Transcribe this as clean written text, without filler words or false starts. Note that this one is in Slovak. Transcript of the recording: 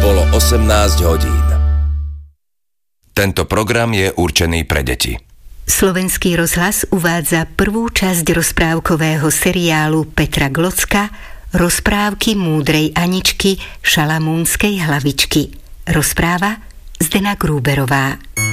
bolo 18 hodín. Tento program je určený pre deti. Slovenský rozhlas uvádza prvú časť rozprávkového seriálu Petra Glocka Rozprávky múdrej Aničky Šalamúnskej hlavičky. Rozpráva Zdena Grúberová.